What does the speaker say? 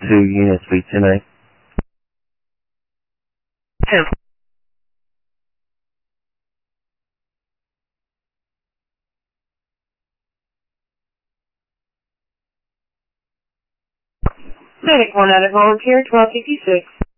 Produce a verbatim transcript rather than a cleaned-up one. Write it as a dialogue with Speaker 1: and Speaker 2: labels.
Speaker 1: two Unit Suite ten A.
Speaker 2: ten. Medic one out of volunteer, twelve fifty-six.